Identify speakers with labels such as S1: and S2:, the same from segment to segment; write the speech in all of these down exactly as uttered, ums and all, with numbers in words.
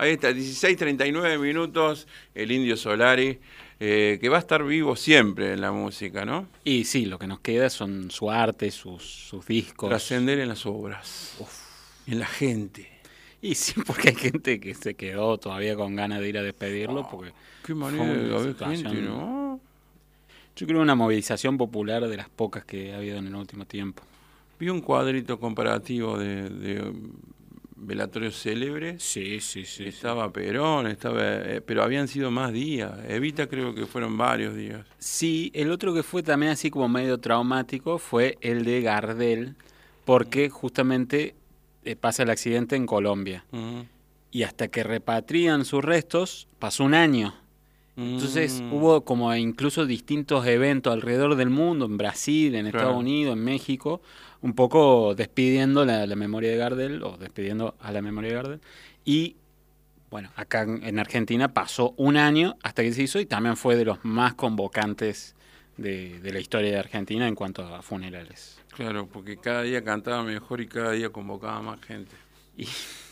S1: Ahí está, dieciséis treinta y nueve minutos, el Indio Solari, eh, que va a estar vivo siempre en la música, ¿no?
S2: Y sí, lo que nos queda son su arte, sus, sus discos.
S1: Trascender en las obras, Uf. en la gente.
S2: Y sí, porque hay gente que se quedó todavía con ganas de ir a despedirlo, porque
S1: qué manera de haber gente, ¿no?
S2: Yo creo una movilización popular de las pocas que ha habido en el último tiempo.
S1: Vi un cuadrito comparativo de, de velatorios célebres.
S2: Sí, sí, sí.
S1: Estaba
S2: sí.
S1: Perón, estaba, eh, pero habían sido más días. Evita creo que fueron varios días.
S2: Sí, el otro que fue también así como medio traumático fue el de Gardel, porque justamente eh, pasa el accidente en Colombia. Uh-huh. Y hasta que repatrian sus restos, pasó un año. Entonces mm. hubo como incluso distintos eventos alrededor del mundo, en Brasil, en Estados claro. Unidos, en México, un poco despidiendo la, la memoria de Gardel, o despidiendo a la memoria de Gardel. Y bueno, acá en Argentina pasó un año hasta que se hizo y también fue de los más convocantes de, de la historia de Argentina en cuanto a funerales.
S1: Claro, porque cada día cantaba mejor y cada día convocaba más gente.
S2: Y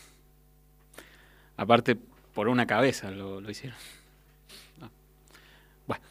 S2: aparte, por una cabeza lo, lo hicieron. Bueno,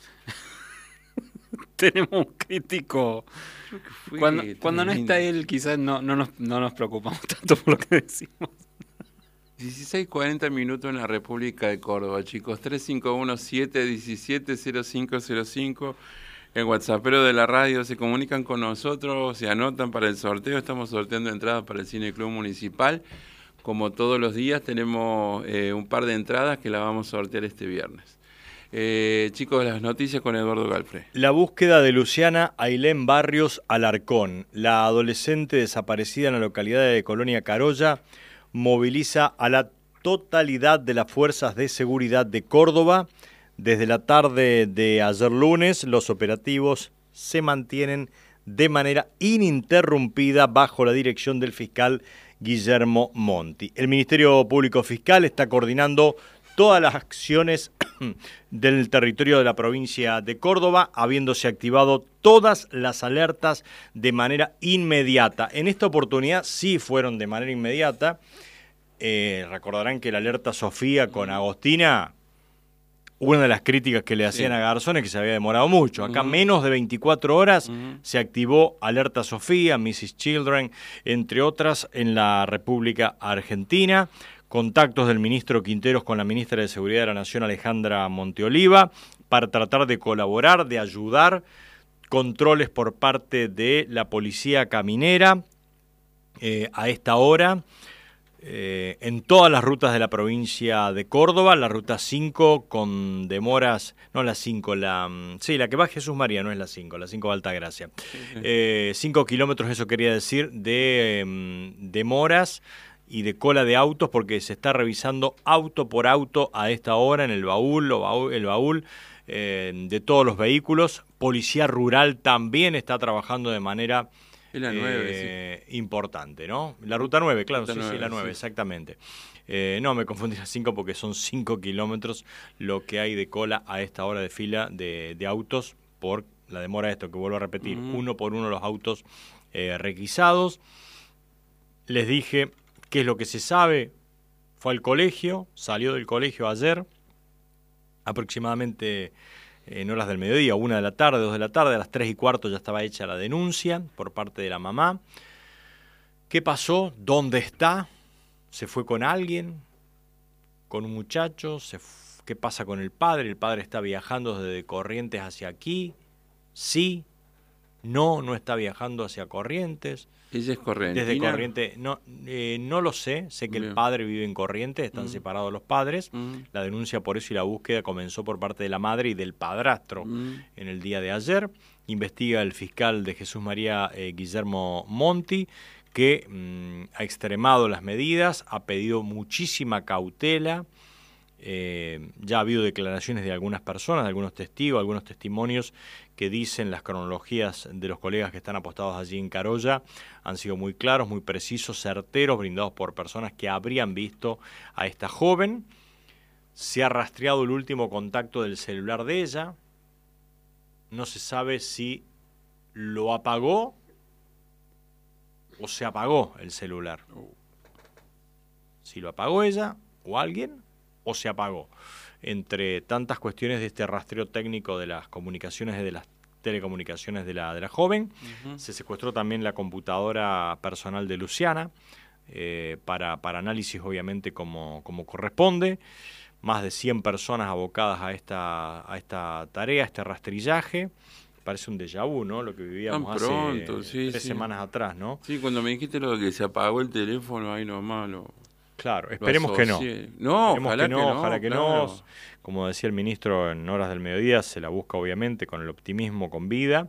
S2: tenemos un crítico. Cuando, cuando no está él, quizás no, no, nos, no nos preocupamos tanto por lo que decimos.
S1: dieciséis cuarenta minutos en la República de Córdoba, chicos. tres cinco uno siete uno siete cero cinco cero cinco. El WhatsAppero de la radio se comunican con nosotros, se anotan para el sorteo. Estamos sorteando entradas para el Cine Club Municipal. Como todos los días, tenemos eh, un par de entradas que las vamos a sortear este viernes. Eh, chicos, las noticias con Eduardo Galfré.
S3: La búsqueda de Luciana Ailén Barrios Alarcón, la adolescente desaparecida en la localidad de Colonia Carolla, moviliza a la totalidad de las fuerzas de seguridad de Córdoba. Desde la tarde de ayer lunes, los operativos se mantienen de manera ininterrumpida bajo la dirección del fiscal Guillermo Monti. El Ministerio Público Fiscal está coordinando todas las acciones del territorio de la provincia de Córdoba, habiéndose activado todas las alertas de manera inmediata. En esta oportunidad sí fueron de manera inmediata. Eh, recordarán que la alerta Sofía con Agostina, una de las críticas que le hacían sí. a Garzón es que se había demorado mucho. Acá uh-huh. menos de veinticuatro horas uh-huh. se activó alerta Sofía, missus Children, entre otras, en la República Argentina. Contactos del ministro Quinteros con la ministra de Seguridad de la Nación, Alejandra Monteoliva, para tratar de colaborar, de ayudar, controles por parte de la policía caminera eh, a esta hora, eh, en todas las rutas de la provincia de Córdoba, la ruta cinco con demoras, no la cinco, la sí, la que va a Jesús María, no es la cinco, la cinco va a Altagracia. Eh, cinco kilómetros, eso quería decir, de eh, demoras y de cola de autos, porque se está revisando auto por auto a esta hora en el baúl, o baúl el baúl eh, de todos los vehículos. Policía Rural también está trabajando de manera
S1: es la nueve,
S3: eh, sí. importante, ¿no? La ruta nueve, claro,
S1: ruta
S3: sí,
S1: nueve,
S3: sí, la nueve,
S1: sí.
S3: exactamente. Eh, no, me confundí las cinco porque son cinco kilómetros lo que hay de cola a esta hora de fila de, de autos por la demora de esto, que vuelvo a repetir, uh-huh. uno por uno los autos eh, requisados. Les dije... ¿Qué es lo que se sabe? Fue al colegio, salió del colegio ayer, aproximadamente en horas del mediodía, una de la tarde, dos de la tarde, a las tres y cuarto ya estaba hecha la denuncia por parte de la mamá. ¿Qué pasó? ¿Dónde está? ¿Se fue con alguien? ¿Con un muchacho? ¿Se f- ¿Qué pasa con el padre? ¿El padre está viajando desde Corrientes hacia aquí? ¿Sí? ¿No? ¿No está viajando hacia Corrientes?
S1: ¿Ella es correntina?
S3: Desde Corrientes, no, eh, no lo sé, sé que Bien. el padre vive en Corrientes, están mm. separados los padres, mm. la denuncia por eso y la búsqueda comenzó por parte de la madre y del padrastro mm. en el día de ayer. Investiga el fiscal de Jesús María, eh, Guillermo Monti, que mm, ha extremado las medidas, ha pedido muchísima cautela. Eh, ya ha habido declaraciones de algunas personas, de algunos testigos, algunos testimonios que dicen las cronologías de los colegas que están apostados allí en Carolla han sido muy claros, muy precisos, certeros, brindados por personas que habrían visto a esta joven. Se ha rastreado el último contacto del celular de ella. No se sabe si lo apagó o se apagó el celular. Si lo apagó ella o alguien, o se apagó. Entre tantas cuestiones de este rastreo técnico de las comunicaciones, de las telecomunicaciones de la, de la joven, uh-huh. se secuestró también la computadora personal de Luciana, eh, para, para análisis obviamente como, como corresponde. Más de cien personas abocadas a esta, a esta tarea, a este rastrillaje. Parece un déjà vu, ¿no? Lo que vivíamos
S1: Tan pronto,
S3: hace
S1: sí,
S3: tres
S1: sí.
S3: semanas atrás, ¿no?
S1: Sí, cuando me dijiste lo de que se apagó el teléfono, ahí nomás lo...
S3: Claro, esperemos que no.
S1: No,
S3: esperemos
S1: ojalá
S3: que no,
S1: que no,
S3: ojalá que
S1: claro.
S3: no. Como decía el ministro, en horas del mediodía se la busca obviamente con el optimismo, con vida.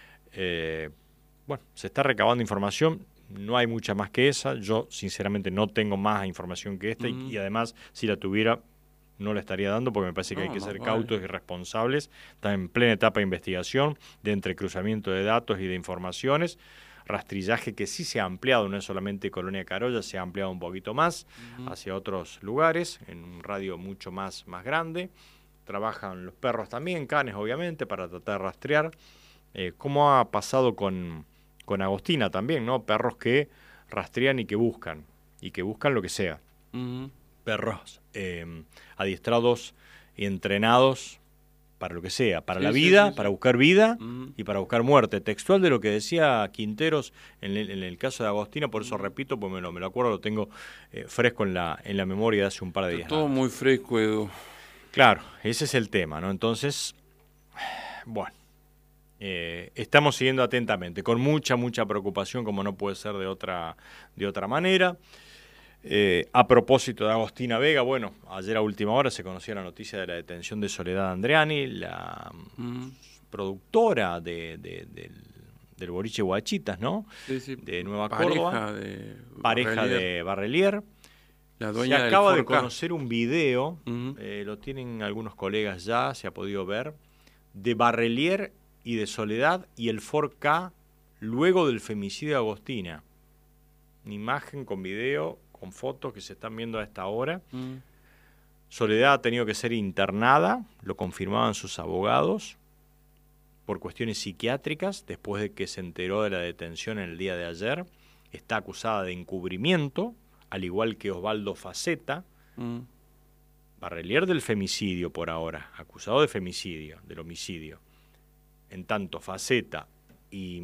S3: Eh, bueno, se está recabando información, no hay mucha más que esa. Yo sinceramente no tengo más información que esta, mm. y, y además si la tuviera no la estaría dando porque me parece que no, hay que ser vale. cautos y responsables. Está en plena etapa de investigación, de entrecruzamiento de datos y de informaciones. Rastrillaje que sí se ha ampliado, no es solamente Colonia Carolla, se ha ampliado un poquito más uh-huh. hacia otros lugares, en un radio mucho más, más grande. Trabajan los perros también, canes obviamente, para tratar de rastrear, eh, como ha pasado con, con Agostina también, ¿no? Perros que rastrean y que buscan, y que buscan lo que sea. Uh-huh. Perros eh, adiestrados y entrenados para lo que sea, para sí, la vida, sí, sí, sí. para buscar vida uh-huh. y para buscar muerte. Textual de lo que decía Quinteros en el, en el caso de Agostina, por eso uh-huh. repito, pues me lo, me lo acuerdo, lo tengo eh, fresco en la, en la memoria de hace un par de días.
S1: Todo muy fresco, Edu.
S3: Claro, ese es el tema, ¿no? Entonces, bueno, eh, estamos siguiendo atentamente, con mucha, mucha preocupación, como no puede ser de otra, de otra manera. Eh, a propósito de Agostina Vega, bueno, ayer a última hora se conocía la noticia de la detención de Soledad Andreani, la mm. productora de, de, del, del boliche Guachitas, ¿no?
S1: Sí, sí.
S3: De Nueva
S1: pareja
S3: Córdoba.
S1: De
S3: pareja
S1: Barrelier.
S3: de Barrelier.
S1: La dueña
S3: se acaba
S1: del
S3: de conocer un video,
S1: uh-huh.
S3: eh, lo tienen algunos colegas ya, se ha podido ver, de Barrelier y de Soledad y el Ford Ka luego del femicidio de Agostina. Una imagen con video, con fotos que se están viendo a esta hora. Mm. Soledad ha tenido que ser internada, lo confirmaban sus abogados, por cuestiones psiquiátricas, después de que se enteró de la detención en el día de ayer. Está acusada de encubrimiento, al igual que Osvaldo Faceta. Mm. Barrelier del femicidio por ahora, acusado de femicidio, del homicidio. En tanto Faceta y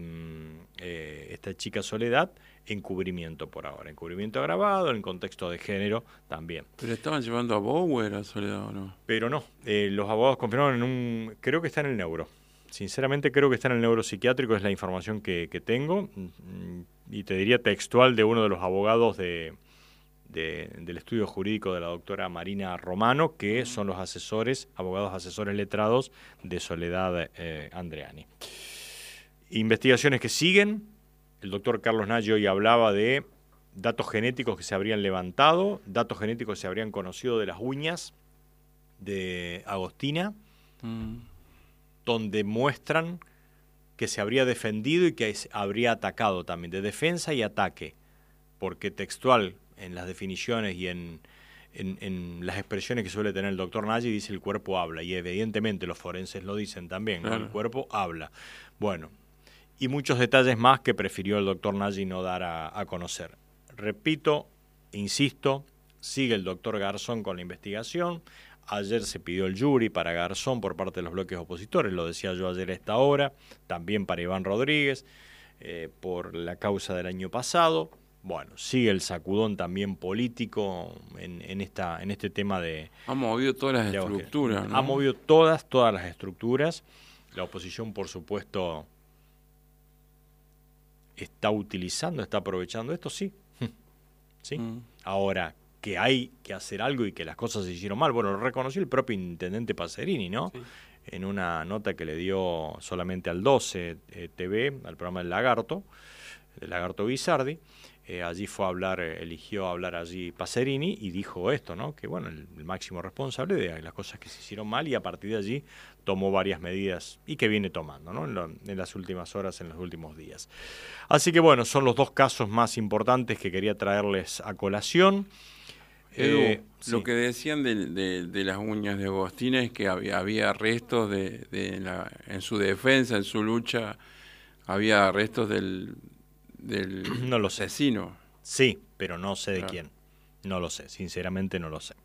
S3: eh, esta chica Soledad, encubrimiento por ahora, encubrimiento agravado en contexto de género también.
S1: ¿Pero estaban llevando a Bauer a Soledad o no?
S3: Pero no, eh, los abogados confirmaron en un, creo que está en el neuro, sinceramente creo que está en el neuropsiquiátrico, es la información que, que tengo, y te diría textual de uno de los abogados de, de, del estudio jurídico de la doctora Marina Romano, que son los asesores, abogados asesores letrados de Soledad eh, Andreani. Investigaciones que siguen. El doctor Carlos Nagy hoy hablaba de datos genéticos que se habrían levantado, datos genéticos que se habrían conocido de las uñas de Agostina, mm. donde muestran que se habría defendido y que habría atacado también, de defensa y ataque, porque textual en las definiciones y en, en, en las expresiones que suele tener el doctor Nagy dice el cuerpo habla, y evidentemente los forenses lo dicen también, ¿no? El cuerpo habla. Bueno, y muchos detalles más que prefirió el doctor Nagy no dar a, a conocer. Repito, insisto, sigue el doctor Garzón con la investigación. Ayer se pidió el jury para Garzón por parte de los bloques opositores, lo decía yo ayer a esta hora, también para Iván Rodríguez, eh, por la causa del año pasado. Bueno, sigue el sacudón también político en, en, esta, en este tema de...
S1: Ha movido todas las estructuras, ¿no?
S3: Ha movido todas, todas las estructuras. La oposición, por supuesto, está utilizando, está aprovechando esto, sí. ¿Sí? Mm. Ahora, que hay que hacer algo y que las cosas se hicieron mal, bueno, lo reconoció el propio intendente Pacerini, ¿no? Sí. En una nota que le dio solamente al doce eh, T V, al programa del Lagarto, del Lagarto Guisardi, eh, allí fue a hablar, eh, eligió hablar allí Pacerini y dijo esto, ¿no? Que bueno, el, el máximo responsable de las cosas que se hicieron mal, y a partir de allí tomó varias medidas y que viene tomando, ¿no? En, lo, en las últimas horas, en los últimos días. Así que bueno, son los dos casos más importantes que quería traerles a colación.
S1: Edu, eh, lo sí. que decían de, de, de las uñas de Agostina es que había, había restos de, de la, en su defensa, en su lucha, había restos del, del
S3: no lo sé.
S1: asesino.
S3: Sí, pero no sé de claro. quién. No lo sé, sinceramente no lo sé.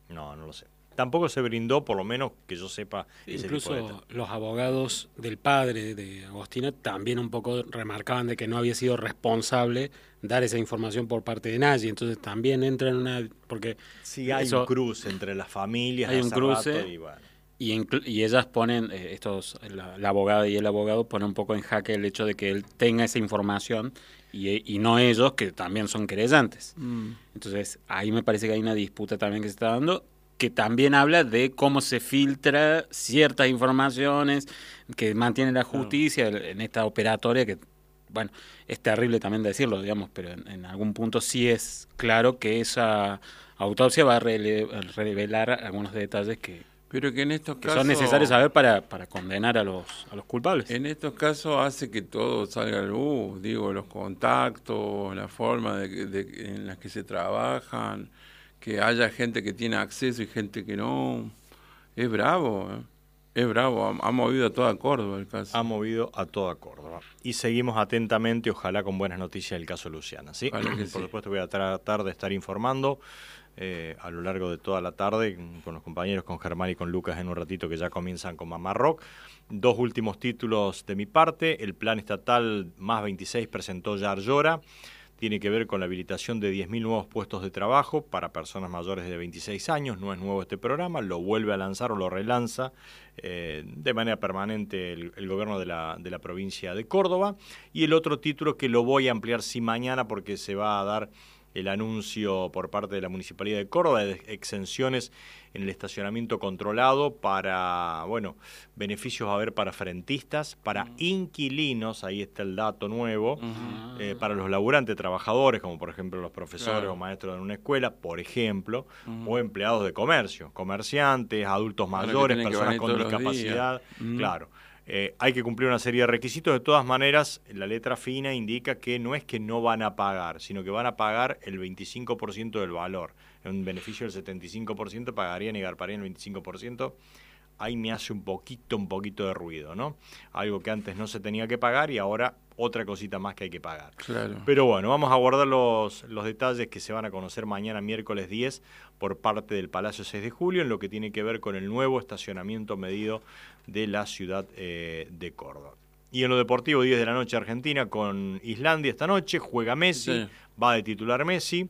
S3: No, no lo sé. Tampoco se brindó, por lo menos que yo sepa, ese
S4: Incluso
S3: tipo de...
S4: los abogados del padre de Agostina también un poco remarcaban de que no había sido responsable dar esa información por parte de nadie. Entonces también entra en una... porque
S3: Sí, hay
S4: eso,
S3: un cruce entre las familias.
S4: hay un
S3: hace
S4: cruce
S3: rato y, bueno.
S4: y, inclu- y ellas ponen, eh, estos la, la abogada y el abogado ponen un poco en jaque el hecho de que él tenga esa información y, y no ellos, que también son querellantes.
S1: Mm.
S4: Entonces ahí me parece que hay una disputa también que se está dando, que también habla de cómo se filtra ciertas informaciones que mantiene la justicia en esta operatoria que, bueno, es terrible también decirlo, digamos, pero en, en algún punto sí es claro que esa autopsia va a rele- a revelar algunos detalles que,
S1: Pero que en estos
S4: que
S1: casos...
S4: son necesarios saber para, para condenar a los, a los culpables.
S1: En estos casos hace que todo salga a la luz, digo, los contactos, la forma de, de- en la que se trabajan, que haya gente que tiene acceso y gente que no. Es bravo, ¿eh? Es bravo, ha, ha movido a toda Córdoba el caso.
S3: Ha movido a toda Córdoba. Y seguimos atentamente, ojalá con buenas noticias del caso Luciana, ¿sí?
S1: Ojalá que
S3: Por
S1: sí.
S3: supuesto voy a tratar de estar informando eh, a lo largo de toda la tarde con los compañeros, con Germán y con Lucas en un ratito que ya comienzan con Mamá Rock. Dos últimos títulos de mi parte. El plan estatal más veintiséis presentó ya Arllora. Tiene que ver con la habilitación de diez mil nuevos puestos de trabajo para personas mayores de veintiséis años. No es nuevo este programa, lo vuelve a lanzar o lo relanza eh, de manera permanente el, el gobierno de la, de la provincia de Córdoba. Y el otro título que lo voy a ampliar sí mañana porque se va a dar el anuncio por parte de la Municipalidad de Córdoba de exenciones en el estacionamiento controlado para, bueno, beneficios a haber para frentistas, para uh-huh. inquilinos, ahí está el dato nuevo, uh-huh. eh, para los laburantes, trabajadores, como por ejemplo los profesores claro. o maestros de una escuela, por ejemplo, uh-huh. o empleados de comercio, comerciantes, adultos mayores, personas con discapacidad, uh-huh. claro. Eh, hay que cumplir una serie de requisitos. De todas maneras, la letra fina indica que no es que no van a pagar, sino que van a pagar el veinticinco por ciento del valor. En un beneficio del setenta y cinco por ciento pagarían y garparían el veinticinco por ciento. Ahí me hace un poquito, un poquito de ruido, ¿no? Algo que antes no se tenía que pagar y ahora otra cosita más que hay que pagar.
S1: Claro.
S3: Pero bueno, vamos a guardar los, los detalles que se van a conocer mañana, miércoles diez, por parte del Palacio seis de julio, en lo que tiene que ver con el nuevo estacionamiento medido de la ciudad eh, de Córdoba. Y en lo deportivo, diez de la noche, Argentina con Islandia esta noche, juega Messi, sí. va de titular Messi,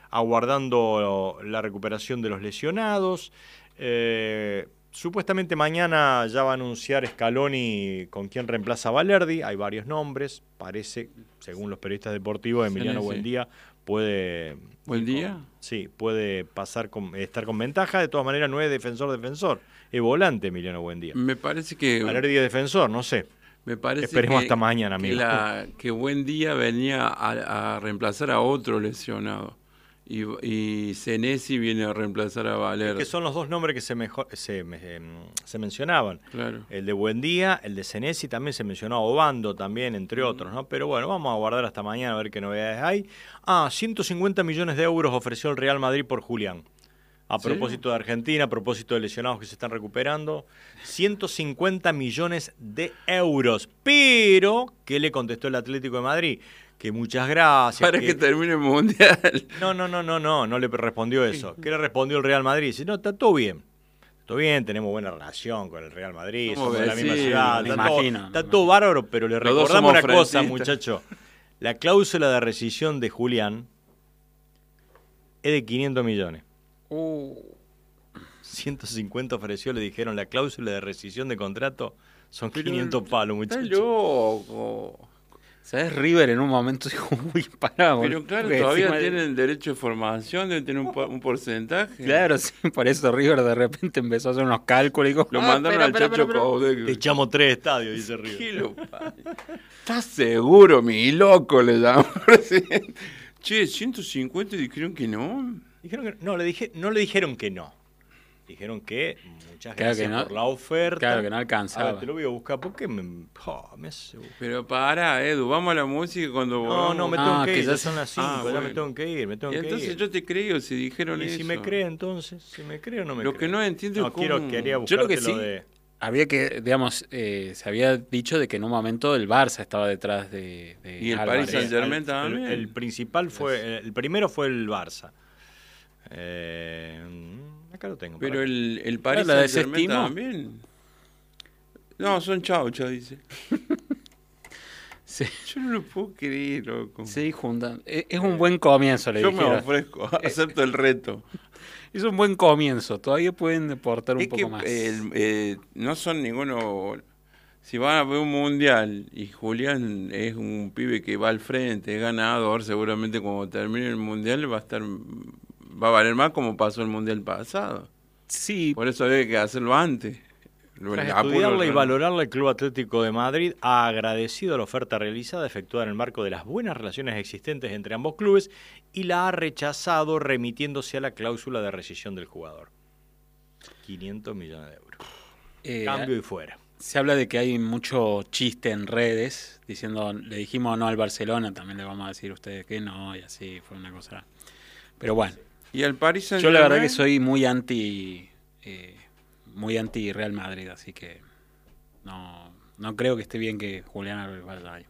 S3: aguardando la recuperación de los lesionados. Eh, supuestamente mañana ya va a anunciar Scaloni con quién reemplaza a Valerdi, hay varios nombres, parece, según los periodistas deportivos, Emiliano sí, Buendía puede...
S1: ¿Buen día?
S3: Con, sí, puede pasar con, estar con ventaja, de todas maneras no es defensor-defensor, es volante Emiliano Buendía.
S1: Me parece que...
S3: Valerdi es defensor, no sé.
S1: Me parece
S3: Esperemos
S1: que,
S3: hasta mañana, amigo.
S1: Que, la, que Buendía venía a, a reemplazar a otro lesionado. Y, y Senesi viene a reemplazar a Valerdi.
S3: Es que son los dos nombres que se, mejor, se, eh, se mencionaban.
S1: Claro.
S3: El de Buendía, el de Senesi, también se mencionó a Obando también, entre mm. otros, ¿no? Pero bueno, vamos a guardar hasta mañana a ver qué novedades hay. Ah, ciento cincuenta millones de euros ofreció el Real Madrid por Julián. A propósito ¿Sí? de Argentina, a propósito de lesionados que se están recuperando, ciento cincuenta millones de euros. Pero, ¿qué le contestó el Atlético de Madrid? Que muchas gracias.
S1: Para que, que termine el Mundial.
S3: No, no, no, no, no, no le respondió eso. ¿Qué le respondió el Real Madrid? Dice, no, está todo bien. Todo bien, tenemos buena relación con el Real Madrid, somos de la misma ciudad, está,
S4: imagino,
S3: todo, está todo bárbaro, pero le
S1: Los
S3: recordamos una
S1: frentistas.
S3: cosa, muchacho. La cláusula de rescisión de Julián es de quinientos millones.
S4: Uh.
S3: ciento cincuenta ofreció, le dijeron, la cláusula de rescisión de contrato son
S1: pero
S3: quinientos palos, muchacho.
S1: Está loco.
S4: ¿Sabes? River en un momento dijo, uy, pará.
S1: Pero claro, todavía de... tienen derecho de formación, deben tener un, un porcentaje.
S4: Claro, sí, por eso River de repente empezó a hacer unos cálculos y dijo,
S1: lo
S4: ah,
S1: mandaron
S4: espera,
S1: al
S4: espera,
S1: Chacho Caudé.
S3: Te echamos tres estadios, dice River.
S1: ¿Qué lo ¿Estás seguro, mi loco? Le llamó presidente. Che, ciento cincuenta dijeron que no.
S3: Dijeron que no, le dije, no le dijeron que no. Dijeron que muchas
S4: claro
S3: gracias
S4: que no,
S3: por la oferta.
S4: Claro que no alcanzaba.
S3: A ver, te lo voy a buscar porque me, oh, me hace...
S1: Pero para, Edu, vamos a la música cuando
S3: No,
S1: volvamos.
S3: no, me tengo
S4: ah,
S3: que
S4: que
S3: ir,
S4: ya
S3: ya son las cinco,
S1: ah,
S3: ya
S1: bueno.
S3: me tengo que ir, me tengo
S1: y
S3: que
S1: entonces
S3: ir.
S1: yo te creo si dijeron
S3: y
S1: eso.
S3: si me cree entonces, si me cree o no me
S1: Lo
S3: cree.
S1: que no entiendo
S3: no,
S1: es cómo...
S3: quiero, quería
S4: Yo lo que
S3: buscarte
S4: sí,
S3: lo de...
S4: había que, digamos, eh, se había dicho de que en un momento el Barça estaba detrás de, de
S1: y el
S4: Álvarez.
S1: Paris Saint-Germain
S3: el,
S1: también.
S3: El, el principal fue, el primero fue el Barça. Eh, Acá lo tengo.
S1: Pero el, el Paris
S2: ¿La
S1: Saint-Germain
S2: desestimó?
S1: también. No, son chauchos, dice.
S2: Sí,
S1: Yo no lo puedo creer, loco.
S2: sí, juntan. Es, es un buen comienzo, le
S1: Yo me
S2: dijera.
S1: ofrezco, acepto el reto.
S2: Es un buen comienzo. Todavía pueden deportar un
S1: Es
S2: poco
S1: que
S2: más.
S1: el- eh, no son ninguno... Si van a ver un mundial y Julián es un pibe que va al frente, es ganador, seguramente cuando termine el mundial va a estar va a valer más como pasó el mundial pasado.
S2: Sí,
S1: Por eso hay que hacerlo antes.
S3: Tras
S1: Apuro,
S3: estudiarla y
S1: ¿no?
S3: valorarla, el Club Atlético de Madrid ha agradecido la oferta realizada, efectuada en el marco de las buenas relaciones existentes entre ambos clubes, y la ha rechazado remitiéndose a la cláusula de rescisión del jugador. quinientos millones de euros.
S2: eh,
S3: Cambio y fuera.
S2: se habla de que hay mucho chiste en redes diciendo, le dijimos no al Barcelona, también le vamos a decir a ustedes que no, y así fue una cosa. Pero bueno,
S1: Y el Paris
S2: yo la verdad que
S1: Saint-Germain,
S2: soy muy anti eh, muy anti Real Madrid, así que no, no creo que esté bien que Julián Álvarez vaya ahí.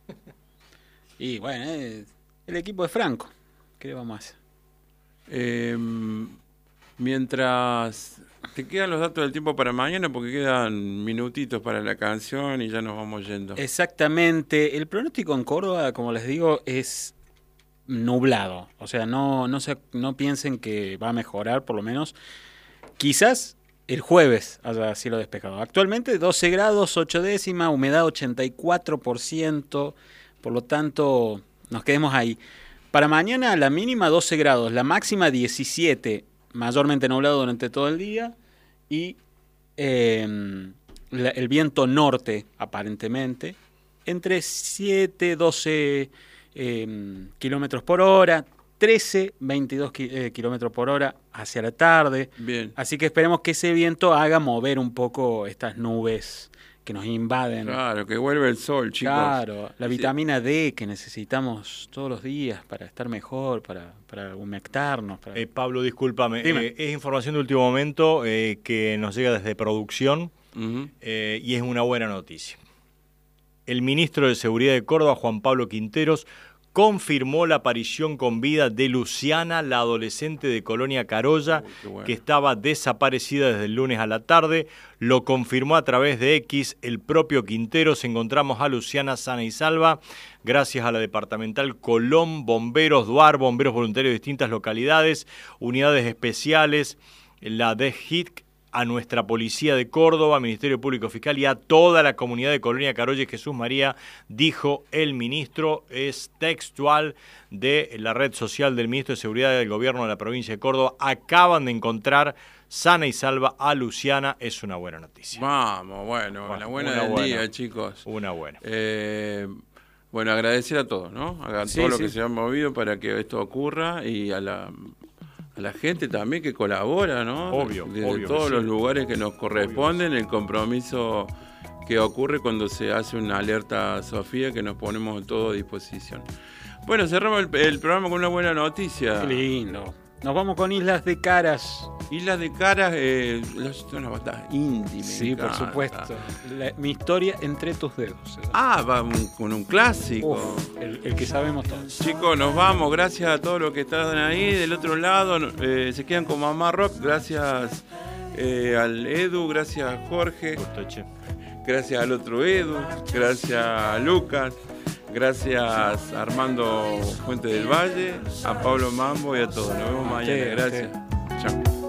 S2: Y bueno, eh, el equipo de Franco, ¿qué le vamos a hacer?
S1: eh, mientras te quedan los datos del tiempo para mañana, porque quedan minutitos para la canción y ya nos vamos yendo.
S2: Exactamente. El pronóstico en Córdoba, como les digo, es nublado. O sea, no, no, se, no piensen que va a mejorar, por lo menos. Quizás el jueves haya cielo despejado. Actualmente doce grados, ocho décimas, humedad ochenta y cuatro por ciento. Por lo tanto, nos quedemos ahí. Para mañana la mínima doce grados, la máxima diecisiete, mayormente nublado durante todo el día. Y eh, la- el viento norte, aparentemente, entre siete, doce eh, kilómetros por hora, trece, veintidós ki- eh, kilómetros por hora hacia la tarde.
S1: Bien.
S2: Así que esperemos que ese viento haga mover un poco estas nubes que nos invaden.
S1: Claro, que vuelve el sol, chicos.
S2: Claro, la
S1: Sí.
S2: vitamina D que necesitamos todos los días para estar mejor, para, para humectarnos. Para...
S3: Eh, Pablo, discúlpame.
S2: Dime.
S3: eh, es información de último momento eh, que nos llega desde producción
S1: Ujú.
S3: eh, y es una buena noticia. El ministro de Seguridad de Córdoba, Juan Pablo Quinteros, confirmó la aparición con vida de Luciana, la adolescente de Colonia Carolla,
S1: Uy, qué bueno.
S3: que estaba desaparecida desde el lunes a la tarde. Lo confirmó a través de X el propio Quinteros. Encontramos a Luciana sana y salva gracias a la departamental Colón, bomberos, Duar, bomberos voluntarios de distintas localidades, unidades especiales, la D G I C, a nuestra Policía de Córdoba, Ministerio Público Fiscal y a toda la comunidad de Colonia Carolla y Jesús María, dijo el ministro. Es textual de la red social del ministro de Seguridad del Gobierno de la provincia de Córdoba. Acaban de encontrar sana y salva a Luciana. Es una buena noticia.
S1: Vamos, bueno,
S3: Bueno,
S1: la buena
S3: una
S1: del
S3: buena.
S1: día, chicos.
S3: Una buena.
S1: Eh, bueno, agradecer a todos, ¿no? A
S2: Sí,
S1: todo lo
S2: sí.
S1: que se han movido para que esto ocurra y a la, a la gente también que colabora, ¿no?
S3: Obvio,
S1: Desde
S3: obvio que
S1: todos
S3: sí.
S1: los lugares que nos corresponden, el compromiso que ocurre cuando se hace una alerta Sofía, que nos ponemos todo a disposición. Bueno, cerramos el, el programa con una buena noticia.
S2: Qué lindo. Nos vamos con Islas de Caras.
S1: Islas de Caras, eh, es una batalla íntima.
S2: Sí, por supuesto. La- mi historia entre tus dedos.
S1: Ah, va un- con un clásico.
S2: Uf, el, el que sabemos todos.
S1: Chicos, nos vamos. Gracias a todos los que están ahí. Del otro lado, eh, se quedan con Mamá Rock. Gracias eh, al Edu, gracias a Jorge,
S3: Gusto, che.
S1: gracias al otro Edu, gracias a Lucas, gracias a Armando Fuente del Valle, a Pablo Mambo y a todos. Nos vemos mañana.
S2: Sí,
S1: Gracias.
S2: sí.
S1: Chao.